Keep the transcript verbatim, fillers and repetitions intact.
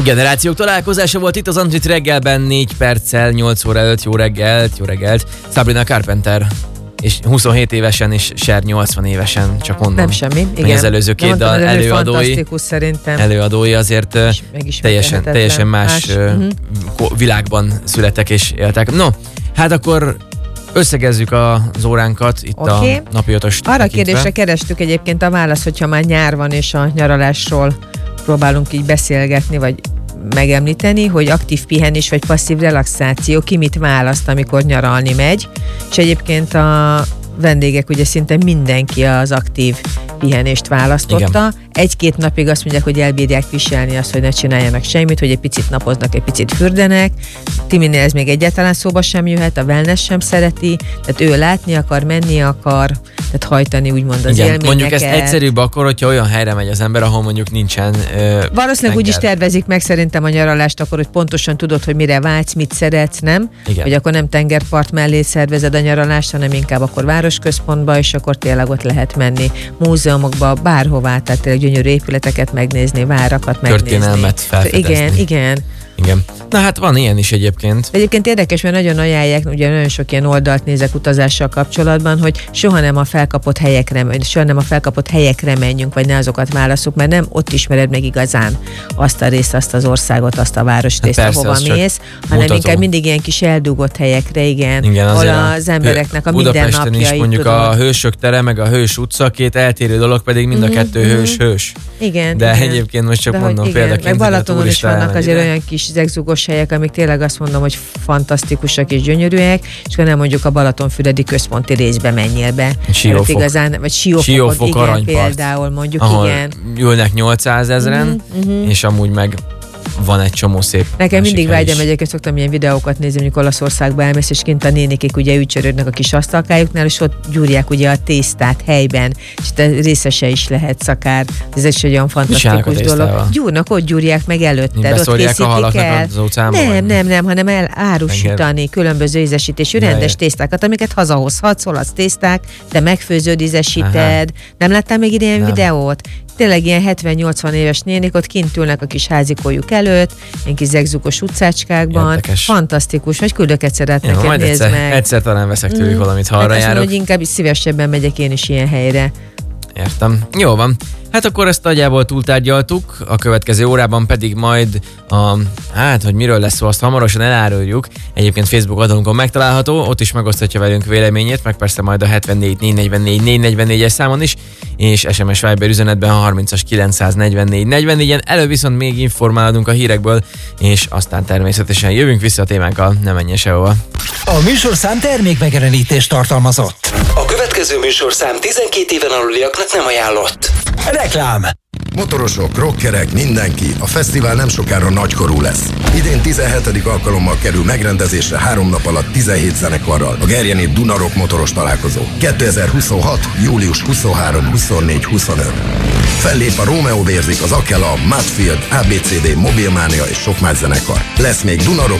Generációk találkozása volt itt az Antrit reggelben, négy perccel, nyolc óra előtt. Jó reggelt, jó reggelt. Sabrina Carpenter, és huszonhét évesen, és Cher nyolcvan évesen, csak mondom. Nem semmi, igen. Az előző két mondtam, dal előadói, fantasztikus szerintem. Előadói azért teljesen, teljesen más, más. Uh-huh. világban születtek és éltek. No, hát akkor összegezzük az óránkat itt okay. a napi ötöst Arra a kérdésre kerestük egyébként a választ, hogyha már nyár van és a nyaralásról próbálunk így beszélgetni, vagy megemlíteni, hogy aktív pihenés vagy passzív relaxáció, ki mit választ, amikor nyaralni megy, és egyébként a vendégek ugye szinte mindenki az aktív pihenést választotta. Igen. Egy-két napig azt mondják, hogy elbírják viselni azt, hogy ne csináljanak semmit, hogy egy picit napoznak, egy picit fürdenek. Timinél ez még egyáltalán szóba sem jöhet, a wellness sem szereti, tehát ő látni akar, menni akar, tehát hajtani úgymond az igen, élményeket. Mondjuk ez egyszerűbb akkor, hogyha olyan helyre megy az ember, ahol mondjuk nincsen ö, valószínűleg úgy is tervezik meg szerintem a nyaralást akkor, hogy pontosan tudod, hogy mire vágysz, mit szeretsz, nem? Igen. Hogy akkor nem tengerpart mellé szervezed a nyaralást, hanem inkább akkor városközpontba, és akkor tényleg ott lehet menni múzeumokba, bárhová, tehát tényleg gyönyörű épületeket megnézni, várakat megnézni. Történelmet felfedezni. Igen, igen. Igen. Na hát van ilyen is egyébként. Egyébként érdekes, mert nagyon ajánlják, ugye nagyon sok ilyen oldalt nézek utazással kapcsolatban, hogy soha nem a felkapott helyekre, soha nem a felkapott helyekre menjünk, vagy ne azokat válaszuk, mert nem ott ismered meg igazán azt a részt, azt az országot, azt a városrészt, hát ahova mész, hanem mutató. Inkább mindig ilyen kis eldugott helyekre, igen, igen ahol az embereknek a mindennapjait. Budapesten is mondjuk tudod. A Hősök tere, meg a Hős utca, két eltérő dolog, pedig mind a kettő mm-hmm. hős-hős. Igen. De igen. egyébként most csak de mondom példaként. Meg Balatonon is vannak azért olyan kis zegzugos helyek, amik tényleg azt mondom, hogy fantasztikusak és gyönyörűek, és nem mondjuk a Balatonfüredi központi részbe menjél be. Siófok. Igazán, vagy Siófokon, Siófok igen, aranypart, például mondjuk, ahol igen. ülnek nyolcszázezren, uh-huh. és amúgy meg van egy csomó szép. Nekem mindig vágyam, egyébként szoktam ilyen videókat nézni, amikor Olaszországba elmész, és kint a nénikik ugye ücsörödnek a kis asztalkájuknál, és ott gyúrják ugye a tésztát helyben, és te részese is lehetsz akár. Ez egy olyan fantasztikus dolog. Gyúrnak, ott gyúrják meg előtted, ott készítik el. Nem, nem, nem, hanem elárusítani különböző ízesítésű rendes tésztákat, amiket hazahozhatsz, olasz tészták, de megfőződ, ízesíted. Aha. Nem láttál még ilyen nem. videót? Tényleg ilyen hetven-nyolcvan éves nénik ott kint ülnek a kis házikójuk előtt, ilyen kis zegzugos utcácskákban. Érdekes. Fantasztikus, vagy küldök egyszer át neked, nézd egyszer, meg. Egyszer talán veszek tőlük mm. valamit, ha arra hát járok. Mondom, hogy inkább szívesebben megyek én is ilyen helyre. Értem. Jó van. Hát akkor ezt nagyjából túltárgyaltuk, a következő órában pedig majd a, hát, hogy miről lesz szó, azt hamarosan eláruljuk. Egyébként Facebook oldalunkon megtalálható, ott is megosztatja velünk véleményét, meg persze majd a hetvennégy négy negyvennégy négy negyvennégyes számon is, és es em es Viber üzenetben a harmincas kilencszáznegyvennégy negyvennégyen. Előbb viszont még informálódunk a hírekből, és aztán természetesen jövünk vissza a témánkkal, ne menjen sehova. A műsorszám termékmegjelenítést tartalmazott. A következő műsorszám tizenkét éven aluliaknak nem ajánlott. Reklám. Motorosok, rockerek, mindenki, a fesztivál nem sokára nagykorú lesz. Idén tizenhetedik alkalommal kerül megrendezésre három nap alatt tizenhét zenekarral a Gerjeni Duna-Rock motoros találkozó. kétezer-huszonhat. július huszonharmadika, huszonnégyedike, huszonötödike Fellép a Romeo Vérzik, az Akela, Mudfield, á bé cé dé, Mobilmania és sok más zenekar. Lesz még Duna-Rock